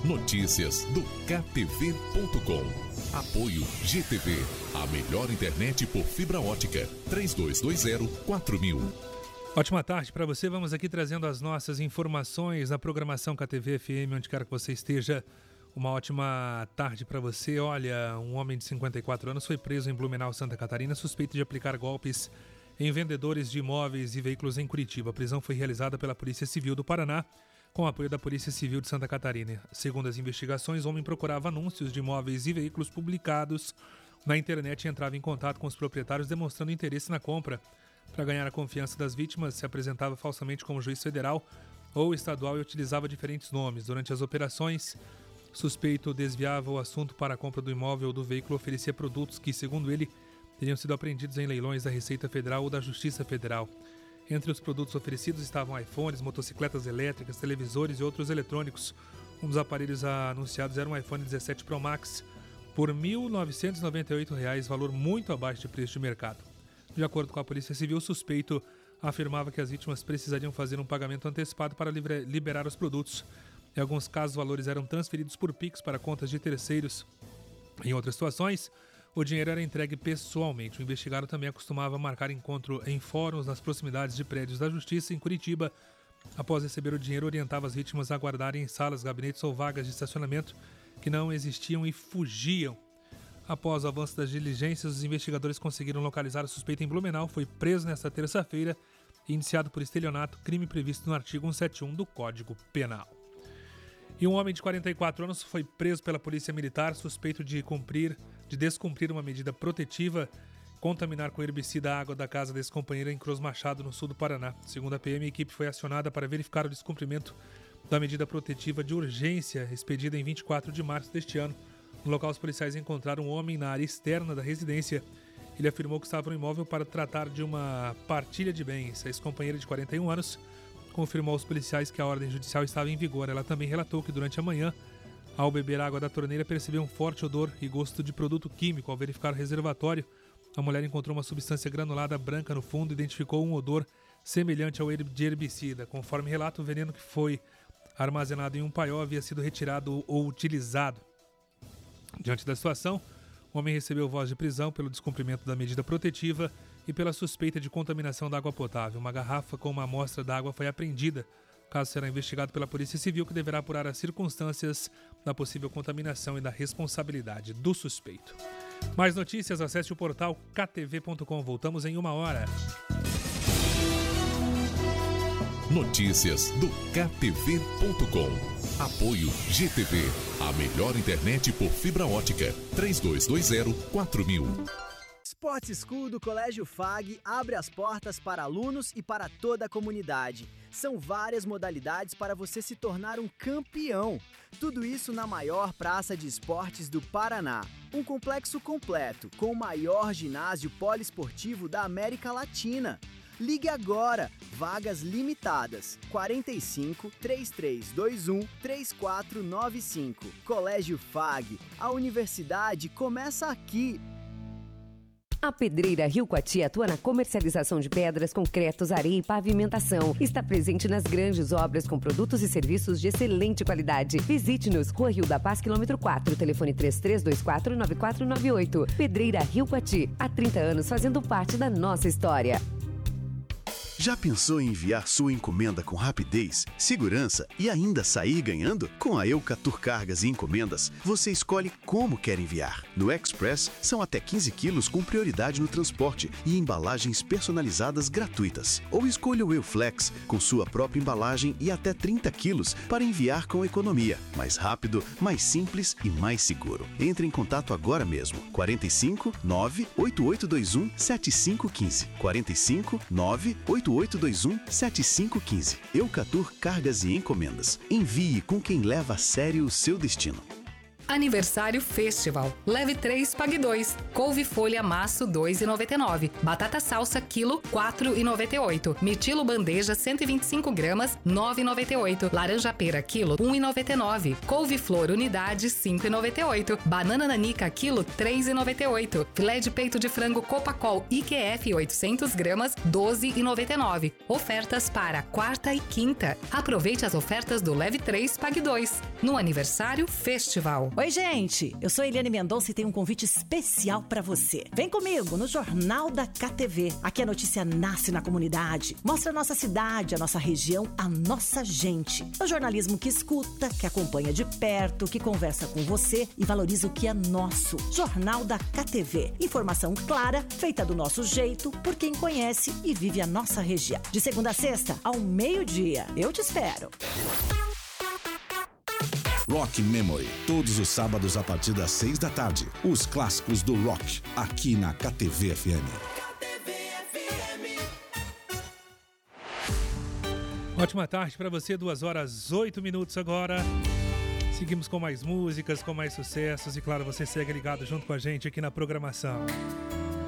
Notícias do KTV.com. Apoio GTV, a melhor internet por fibra ótica. 3220-4000. Ótima tarde para você. Vamos aqui trazendo as nossas informações na programação KTV FM, onde quer que você esteja. Uma ótima tarde para você. Olha, um homem de 54 anos foi preso em Blumenau, Santa Catarina, suspeito de aplicar golpes em vendedores de imóveis e veículos em Curitiba. A prisão foi realizada pela Polícia Civil do Paraná, com apoio da Polícia Civil de Santa Catarina. Segundo as investigações, o homem procurava anúncios de imóveis e veículos publicados na internet e entrava em contato com os proprietários demonstrando interesse na compra. Para ganhar a confiança das vítimas, se apresentava falsamente como juiz federal ou estadual e utilizava diferentes nomes. Durante as operações, o suspeito desviava o assunto para a compra do imóvel ou do veículo, oferecia produtos que, segundo ele, teriam sido apreendidos em leilões da Receita Federal ou da Justiça Federal. Entre os produtos oferecidos estavam iPhones, motocicletas elétricas, televisores e outros eletrônicos. Um dos aparelhos anunciados era um iPhone 17 Pro Max por R$ 1.998, valor muito abaixo de preço de mercado. De acordo com a Polícia Civil, o suspeito afirmava que as vítimas precisariam fazer um pagamento antecipado para liberar os produtos. Em alguns casos, os valores eram transferidos por Pix para contas de terceiros. Em outras situações, o dinheiro era entregue pessoalmente. O investigado também costumava marcar encontro em fóruns nas proximidades de prédios da Justiça em Curitiba. Após receber o dinheiro, orientava as vítimas a aguardarem em salas, gabinetes ou vagas de estacionamento que não existiam e fugiam. Após o avanço das diligências, os investigadores conseguiram localizar o suspeito em Blumenau. Foi preso nesta terça-feira e indiciado por estelionato, crime previsto no artigo 171 do Código Penal. E um homem de 44 anos foi preso pela Polícia Militar, suspeito de descumprir uma medida protetiva, contaminar com herbicida a água da casa desse companheiro em Cruz Machado, no sul do Paraná. Segundo a PM, a equipe foi acionada para verificar o descumprimento da medida protetiva de urgência, expedida em 24 de março deste ano. No local, os policiais encontraram um homem na área externa da residência. Ele afirmou que estava no imóvel para tratar de uma partilha de bens. A ex-companheira de 41 anos confirmou aos policiais que a ordem judicial estava em vigor. Ela também relatou que durante a manhã, ao beber água da torneira, percebeu um forte odor e gosto de produto químico. Ao verificar o reservatório, a mulher encontrou uma substância granulada branca no fundo e identificou um odor semelhante ao de herbicida. Conforme relato, o veneno que foi armazenado em um paiol havia sido retirado ou utilizado. Diante da situação, o homem recebeu voz de prisão pelo descumprimento da medida protetiva e pela suspeita de contaminação da água potável. Uma garrafa com uma amostra da água foi apreendida. O caso será investigado pela Polícia Civil, que deverá apurar as circunstâncias da possível contaminação e da responsabilidade do suspeito. Mais notícias, acesse o portal ktv.com. Voltamos em 1 hora. Notícias do KTV.com. Apoio GTV, a melhor internet por fibra ótica. 3220-4000. Sport School do Colégio FAG abre as portas para alunos e para toda a comunidade. São várias modalidades para você se tornar um campeão. Tudo isso na maior praça de esportes do Paraná. Um complexo completo, com o maior ginásio poliesportivo da América Latina. Ligue agora, vagas limitadas, 45 3321 3495. Colégio FAG, a universidade começa aqui. A Pedreira Rio Coati atua na comercialização de pedras, concretos, areia e pavimentação. Está presente nas grandes obras com produtos e serviços de excelente qualidade. Visite-nos, Rua Rio da Paz, quilômetro 4, telefone 3324-9498. Pedreira Rio Coati, há 30 anos fazendo parte da nossa história. Já pensou em enviar sua encomenda com rapidez, segurança e ainda sair ganhando? Com a Eucatur Cargas e Encomendas, você escolhe como quer enviar. No Express, são até 15 quilos com prioridade no transporte e embalagens personalizadas gratuitas. Ou escolha o Euflex, com sua própria embalagem e até 30 quilos para enviar com economia. Mais rápido, mais simples e mais seguro. Entre em contato agora mesmo. 45 98821 7515. 45 98821 7515. Eucatur Cargas e Encomendas. Envie com quem leva a sério o seu destino. Aniversário Festival. Leve 3, pague 2. Couve-folha maço, 2,99. Batata salsa, quilo, 4,98. Mirtilo bandeja, 125 gramas, 9,98. Laranja pera, quilo, 1,99. Couve-flor, unidade, 5,98. Banana nanica, quilo, 3,98. Filé de peito de frango Copacol IQF, 800 gramas, 12,99. Ofertas para quarta e quinta. Aproveite as ofertas do Leve 3, pague 2. No Aniversário Festival. Oi, gente! Eu sou Eliane Mendonça e tenho um convite especial para você. Vem comigo no Jornal da KTV. Aqui a notícia nasce na comunidade. Mostra a nossa cidade, a nossa região, a nossa gente. É o jornalismo que escuta, que acompanha de perto, que conversa com você e valoriza o que é nosso. Jornal da KTV. Informação clara, feita do nosso jeito, por quem conhece e vive a nossa região. De segunda a sexta, ao meio-dia. Eu te espero. Rock Memory, todos os sábados a partir das 6 da tarde. Os clássicos do rock, aqui na KTV FM. Ótima tarde para você, 2h08 agora. Seguimos com mais músicas, com mais sucessos e claro, você segue ligado junto com a gente aqui na programação.